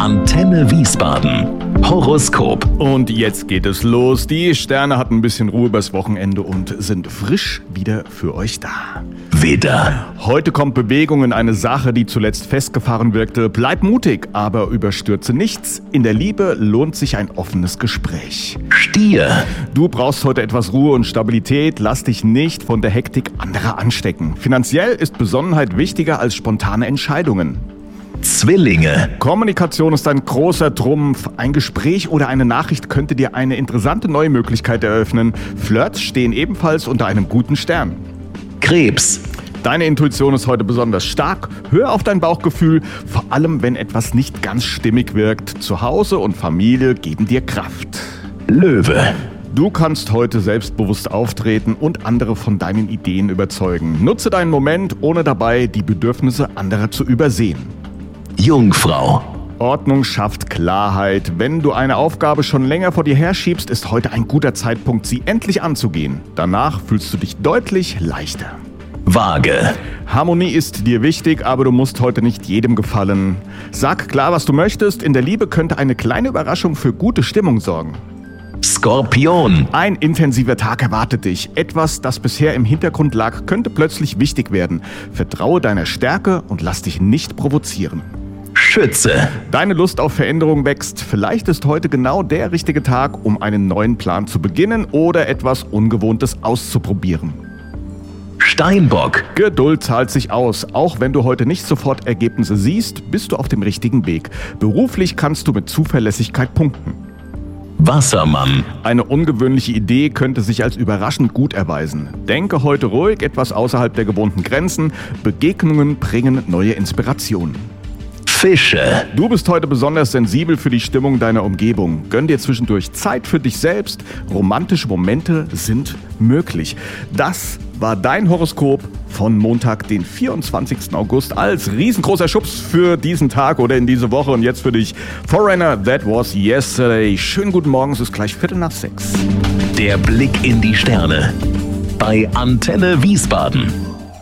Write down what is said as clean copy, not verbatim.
Antenne Wiesbaden. Horoskop. Und jetzt geht es los. Die Sterne hatten ein bisschen Ruhe übers Wochenende und sind frisch wieder für euch da. Widder. Heute kommt Bewegung in eine Sache, die zuletzt festgefahren wirkte. Bleib mutig, aber überstürze nichts. In der Liebe lohnt sich ein offenes Gespräch. Stier. Du brauchst heute etwas Ruhe und Stabilität. Lass dich nicht von der Hektik anderer anstecken. Finanziell ist Besonnenheit wichtiger als spontane Entscheidungen. Zwillinge. Kommunikation ist ein großer Trumpf. Ein Gespräch oder eine Nachricht könnte dir eine interessante neue Möglichkeit eröffnen. Flirts stehen ebenfalls unter einem guten Stern. Krebs. Deine Intuition ist heute besonders stark. Hör auf dein Bauchgefühl, vor allem wenn etwas nicht ganz stimmig wirkt. Zuhause und Familie geben dir Kraft. Löwe. Du kannst heute selbstbewusst auftreten und andere von deinen Ideen überzeugen. Nutze deinen Moment, ohne dabei die Bedürfnisse anderer zu übersehen. Jungfrau. Ordnung schafft Klarheit. Wenn du eine Aufgabe schon länger vor dir herschiebst, ist heute ein guter Zeitpunkt, sie endlich anzugehen. Danach fühlst du dich deutlich leichter. Waage. Harmonie ist dir wichtig, aber du musst heute nicht jedem gefallen. Sag klar, was du möchtest. In der Liebe könnte eine kleine Überraschung für gute Stimmung sorgen. Skorpion. Ein intensiver Tag erwartet dich. Etwas, das bisher im Hintergrund lag, könnte plötzlich wichtig werden. Vertraue deiner Stärke und lass dich nicht provozieren. Schütze. Deine Lust auf Veränderung wächst. Vielleicht ist heute genau der richtige Tag, um einen neuen Plan zu beginnen oder etwas Ungewohntes auszuprobieren. Steinbock. Geduld zahlt sich aus. Auch wenn du heute nicht sofort Ergebnisse siehst, bist du auf dem richtigen Weg. Beruflich kannst du mit Zuverlässigkeit punkten. Wassermann. Eine ungewöhnliche Idee könnte sich als überraschend gut erweisen. Denke heute ruhig etwas außerhalb der gewohnten Grenzen. Begegnungen bringen neue Inspirationen. Fische. Du bist heute besonders sensibel für die Stimmung deiner Umgebung. Gönn dir zwischendurch Zeit für dich selbst. Romantische Momente sind möglich. Das war dein Horoskop von Montag, den 24. August, als riesengroßer Schubs für diesen Tag oder in diese Woche. Und jetzt für dich Foreigner, That Was Yesterday. Schönen guten Morgen, es ist gleich 5:45. Der Blick in die Sterne. Bei Antenne Wiesbaden.